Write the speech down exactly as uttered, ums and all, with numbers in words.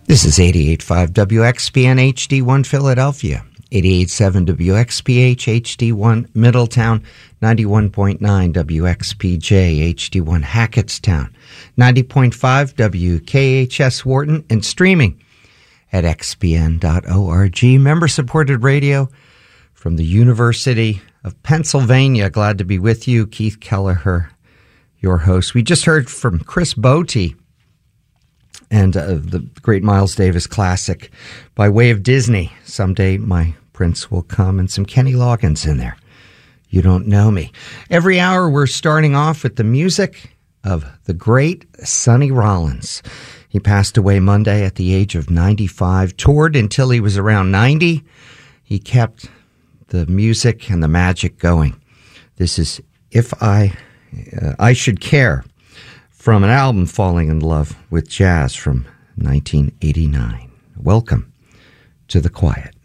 This is eighty-eight point five W X P N H D one Philadelphia, eighty-eight point seven W X P H H D one Middletown, ninety-one point nine W X P J H D one Hackettstown, ninety point five W K H S Wharton, and streaming at x p n dot org. Member-supported radio from the University of Pennsylvania. Glad to be with you. Keith Kelleher, your host. We just heard from Chris Botti and uh, the great Miles Davis classic, By Way of Disney. Someday my prince will come, and some Kenny Loggins in there. You Don't Know Me. Every hour we're starting off with the music of the great Sonny Rollins. He passed away Monday at the age of ninety-five, toured until he was around ninety. He kept the music and the magic going. This is If I, uh, I Should Care, from an album, Falling in Love with Jazz, from nineteen eighty-nine. Welcome to The Quiet.